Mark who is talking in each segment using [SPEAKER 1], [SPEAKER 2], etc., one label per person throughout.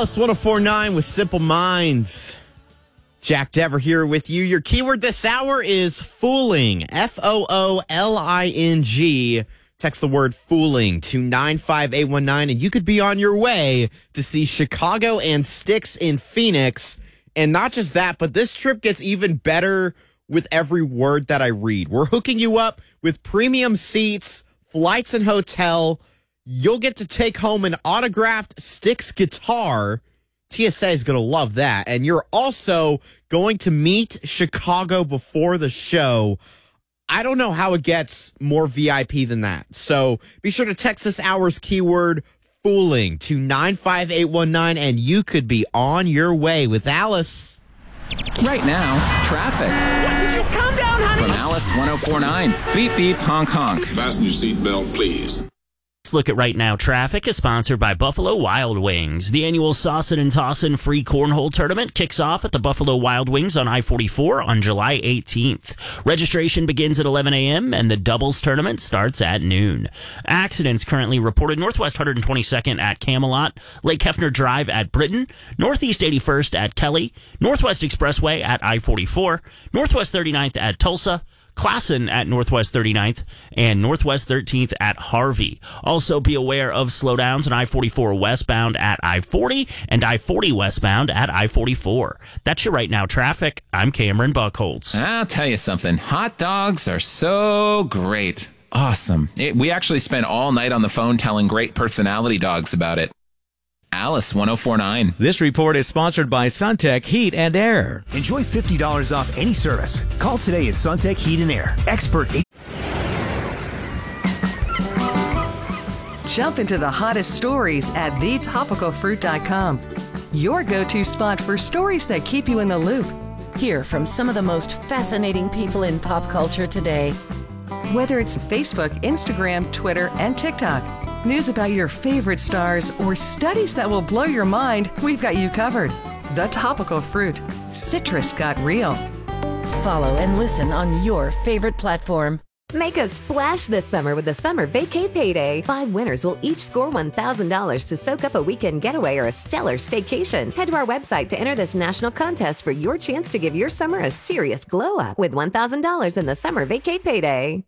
[SPEAKER 1] Alice 1049 with Simple Minds. Jack Dever here with you. Your keyword this hour is fooling. Fooling. Text the word fooling to 95819 and you could be on your way to see Chicago and Styx in Phoenix. And not just that, but this trip gets even better with every word that I read. We're hooking you up with premium seats, flights and hotel. You'll get to take home an autographed Styx guitar. TSA is going to love that. And you're also going to meet Chicago before the show. I don't know how it gets more VIP than that. So be sure to text this hour's keyword fooling to 95819 and you could be on your way with Alice.
[SPEAKER 2] Right now, traffic.
[SPEAKER 3] What, did you calm down, honey?
[SPEAKER 2] From Alice 1049. Beep, beep, honk, honk.
[SPEAKER 4] Fasten your seatbelt, please.
[SPEAKER 5] Let's look at Right Now Traffic is sponsored by Buffalo Wild Wings. The annual Saucin' and Tossin' free cornhole tournament kicks off at the Buffalo Wild Wings on I-44 on July 18th. Registration begins at 11 a.m. and the doubles tournament starts at noon. Accidents currently reported Northwest 122nd at Camelot, Lake Hefner Drive at Britain, Northeast 81st at Kelly, Northwest Expressway at I-44, Northwest 39th at Tulsa, Classen at Northwest 39th, and Northwest 13th at Harvey. Also be aware of slowdowns on I-44 westbound at I-40 and I-40 westbound at I-44. That's your Right Now Traffic. I'm Cameron Buckholtz.
[SPEAKER 2] I'll tell you something. Hot dogs are so great. Awesome. We actually spent all night on the phone telling great personality dogs about it. Alice 1049.
[SPEAKER 6] This report is sponsored by Suntech Heat and Air.
[SPEAKER 7] Enjoy $50 off any service. Call today at Suntech Heat and Air.
[SPEAKER 8] Jump into the hottest stories at thetopicalfruit.com. Your go-to spot for stories that keep you in the loop.
[SPEAKER 9] Hear from some of the most fascinating people in pop culture today.
[SPEAKER 8] Whether it's Facebook, Instagram, Twitter, and TikTok. News about your favorite stars or studies that will blow your mind, we've got you covered. The Topical Fruit. Citrus got real.
[SPEAKER 9] Follow and listen on your favorite platform.
[SPEAKER 10] Make a splash this summer with the Summer Vacay Payday. 5 winners will each score $1,000 to soak up a weekend getaway or a stellar staycation. Head to our website to enter this national contest for your chance to give your summer a serious glow up with $1,000 in the Summer Vacay Payday.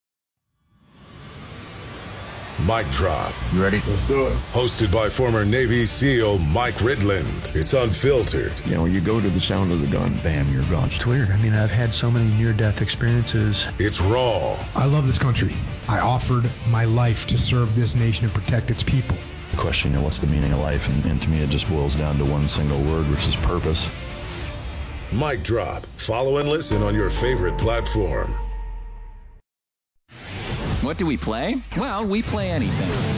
[SPEAKER 11] Mic Drop.
[SPEAKER 12] You ready? Let's do it.
[SPEAKER 11] Hosted by former Navy SEAL Mike Ridland. It's unfiltered.
[SPEAKER 12] You know, you go to the sound of the gun, bam, you're gone.
[SPEAKER 13] It's weird. I mean, I've had so many near-death experiences.
[SPEAKER 11] It's raw.
[SPEAKER 13] I love this country. I offered my life to serve this nation and protect its people.
[SPEAKER 14] The question, what's the meaning of life? And to me, it just boils down to one single word, which is purpose.
[SPEAKER 11] Mic Drop. Follow and listen on your favorite platform.
[SPEAKER 2] What do we play? Well, we play anything.